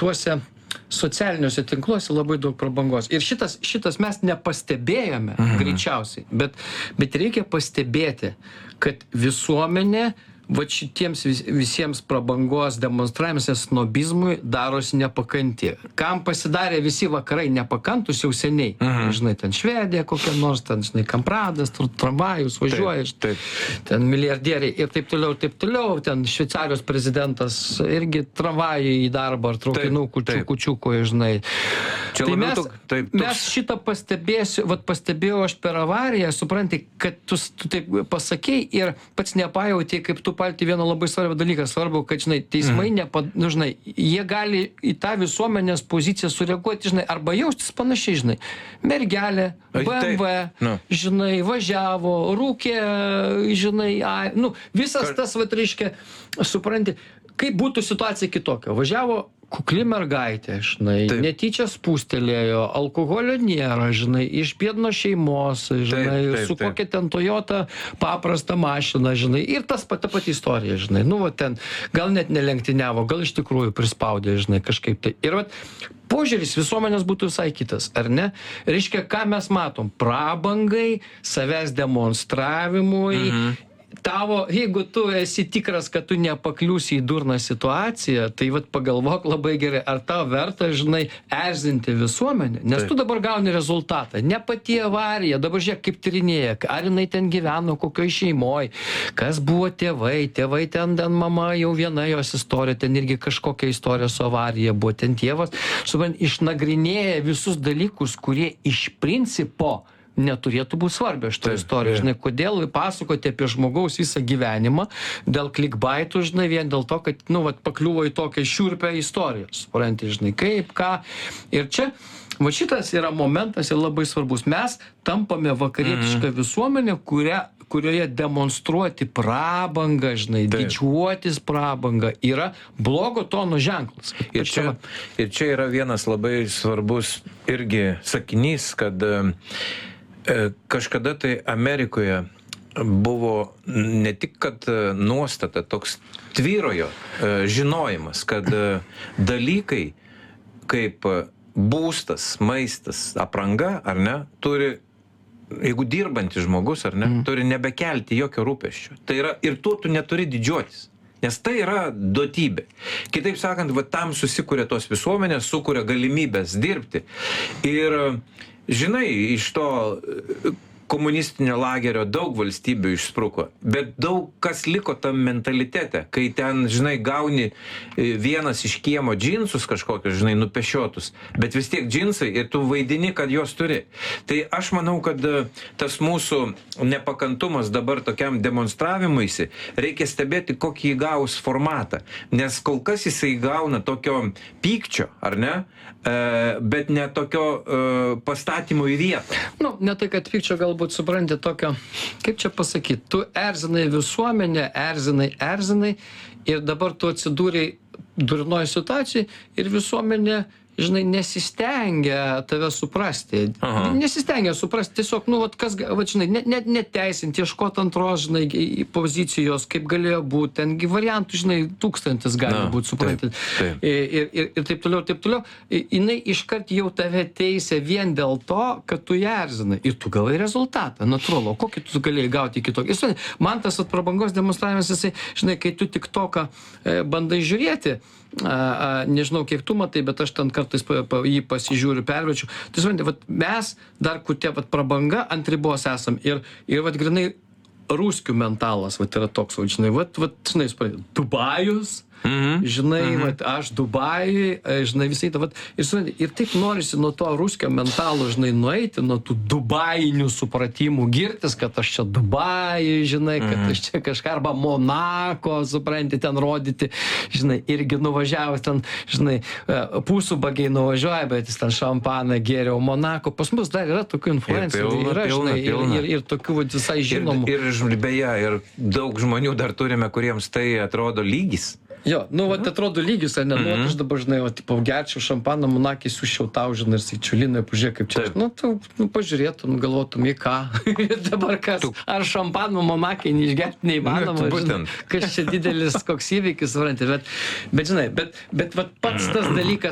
tuose socialiniuose tinkluose labai daug prabangos. Ir šitas mes nepastebėjome greičiausiai, bet reikia pastebėti, kad visuomenė va šitiems visiems prabangos demonstravimas ir snobizmui darosi nepakanti. Kam pasidarė visi vakarai nepakantus jau seniai. Žinai, ten Švedija kokia nors, ten, žinai, Kampradas, tramvajus važiuoja, ten milijardieriai ir taip toliau, ten Šveicarijos prezidentas irgi tramvajai į darbą ar traukinų kučiuko, žinai. Tai mes šitą pastebėjau aš per avariją, supranti, kad tu taip pasakei ir pats nepajauti, kaip tu palti vieną labai svarbią dalyką. Svarbu, kad, žinai, teismai žinai, jie gali į tą visuomenės poziciją sureaguoti, žinai, arba jaustis panašiai, žinai. Mergelė, BMW, žinai, važiavo, rūkė, žinai, visas tas, reiškia, supranti, kaip būtų situacija kitokia. Važiavo kukli mergaitė, žinai, netyčia spūstelėjo, alkoholio nėra, žinai, iš biednos šeimos, žinai, su kokia ten Toyota paprasta mašina, žinai, ir ta pati istorija, žinai, ten gal net nelenktyniavo, gal iš tikrųjų prispaudė, žinai, kažkaip tai. Ir požiūris visuomenės būtų visai kitas, ar ne? Reiškia, ką mes matom? Prabangai, savęs demonstravimui, jeigu tu esi tikras, kad tu nepakliūsi į durną situaciją, tai pagalvok labai gerai, ar tau verta, žinai, erzinti visuomenę, nes tu dabar gauni rezultatą, ne pati avarija, dabar žiūrėk, kaip tyrinėja, ar jinai ten gyveno, kokioj šeimoj, kas buvo tėvai ten mama, jau viena jos istorija, ten irgi kažkokia istorija su avarija buvo, ten tėvas, išnagrinėja visus dalykus, kurie iš principo neturėtų būti svarbia šitą istoriją. Žinai, kodėl pasakoti apie žmogaus visą gyvenimą dėl klikbaitų, žinai, vien dėl to, kad, pakliuvo į tokią šiurpią istoriją. Supranti, žinai, kaip, ką. Ir čia, šitas yra momentas ir labai svarbus. Mes tampame vakarietišką visuomenę, kurioje demonstruoti prabangą, žinai, didžiuotis prabangą yra blogo tono ženklas. Ir čia yra vienas labai svarbus irgi sakinys, kad kažkada tai Amerikoje buvo ne tik, kad nuostata, toks tvyrojo žinojimas, kad dalykai kaip būstas, maistas, apranga, ar ne, turi, jeigu dirbantis žmogus, ar ne, turi nebekelti jokio rūpesčio. Tai yra, ir tuo tu neturi didžiuotis. Nes tai yra duotybė. Kitaip sakant, tam susikuria tos visuomenės, sukuria galimybės dirbti. Ir žinai, iš to komunistinio lagerio daug valstybių išspruko, bet daug kas liko tam mentalitete, kai ten, žinai, gauni vienas iš kiemo džinsus kažkokius, žinai, nupešiotus, bet vis tiek džinsai ir tu vaidini, kad juos turi. Tai aš manau, kad tas mūsų nepakantumas dabar tokiam demonstravimuisi, reikia stebėti, kokį įgaus formatą, nes kol kas jisai gauna tokio pykčio, ar ne, bet ne tokio pastatymo į vietą. Ne tai, kad pykčio galbūt supranti tokio, kaip čia pasakyti, tu erzinai visuomenę, erzinai ir dabar tu atsidūrei durnoj situacijai ir visuomenė, žinai, nesistengia tave suprasti. Nesistengia suprasti, tiesiog, kas, žinai, neteisinti, ieškoti antros, žinai, pozicijos, kaip galėjo būti, tengi variantų, žinai, 1000 gali būti, supranti. Ir taip toliau. Jinai iškart jau tave teisia vien dėl to, kad tu ją erzinai. Ir tu gavai rezultatą, natūralu. Kokį tu galėjai gauti kitokį? Man tas prabangos demonstravimas, jisai, žinai, kai tu tik toką bandai žiūrėti, nežinau, kiek tu matai, bet aš ten kartais jį pasižiūriu, pervečiu. Tai supranti, mes dar kur tie prabanga ant ribos esam ir grinai ruskių mentalas, yra toks, žinai, supranti, Dubajus, žinai, aš Dubajui, žinai, visai tą, ir taip norisi nuo to ruskio mentalo, žinai, nueiti, nuo tų dubajinių supratimų, girtis, kad aš čia Dubajui, žinai, kad aš čia kažką, arba Monako, supranti, ten rodyti, žinai, irgi nuvažiavęs ten, žinai, pusūbagiai nuvažiuoja, bet jis ten šampaną gėriau Monako. Pas mus dar yra tokių influencerių, yra, žinai, ir tokių visai žinomų. Ir beje, ir daug žmonių dar turime, kuriems tai atrodo lygis. Jo, atrodo lygis, ne, aš dabar, žinai, gerčiau šampaną, Monakį siūščiau tau, žinai, ir Čiulinai, pažiūrėk, kaip čia. Tu pažiūrėtum, galvotum, į ką. Ir dabar kas, ar šampaną Monakį neišgerti neįmanoma, žinai, kas čia didelis koks įvykis, supranti, bet žinai, bet pats tas dalykas,